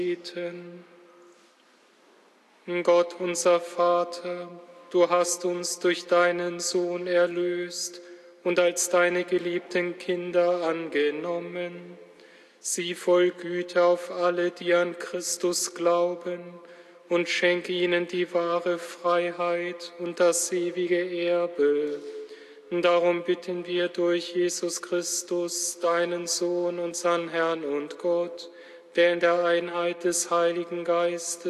beten. Gott, unser Vater, du hast uns durch deinen Sohn erlöst und als deine geliebten Kinder angenommen. Sieh voll Güte auf alle, die an Christus glauben, und schenke ihnen die wahre Freiheit und das ewige Erbe. Darum bitten wir durch Jesus Christus, deinen Sohn, unseren Herrn und Gott, der in der Einheit des Heiligen Geistes